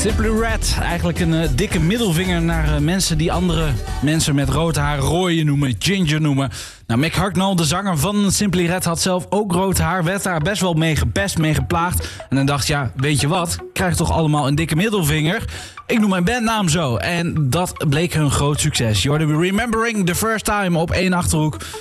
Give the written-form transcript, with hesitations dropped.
Simply Red, eigenlijk een dikke middelvinger naar mensen die andere mensen met rood haar rooie noemen, ginger noemen. Nou, Mick Hucknall, de zanger van Simply Red, had zelf ook rood haar, werd daar best wel mee gepest, mee geplaagd. En dan dacht ja, weet je wat, ik krijg toch allemaal een dikke middelvinger. Ik noem mijn bandnaam zo. En dat bleek hun groot succes. Je hoorde Remembering the First Time op 1 Achterhoek.